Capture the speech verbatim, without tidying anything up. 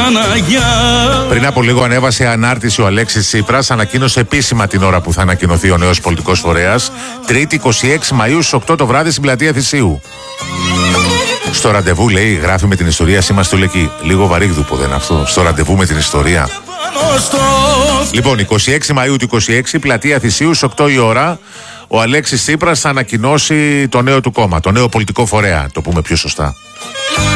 Παναγιά. Πριν από λίγο ανέβασε ανάρτηση ο Αλέξης Τσίπρας, ανακοίνωσε επίσημα την ώρα που θα ανακοινωθεί ο νέος πολιτικός φορέας, Τρίτη είκοσι έξι Μαΐου στις οκτώ το βράδυ στην πλατεία Θησίου. Στο ραντεβού, λέει, γράφει με την ιστορία σήμαστε όλοι εκεί. Λίγο βαρύγδουπο δεν είναι αυτό? Στο ραντεβού με την ιστορία. Λοιπόν, είκοσι έξι Μαΐου του είκοσι έξι, πλατεία Θησίου, στις οκτώ η ώρα, ο Αλέξης Τσίπρας θα ανακοινώσει το νέο του κόμμα, το νέο πολιτικό φορέα, το πούμε πιο σωστά.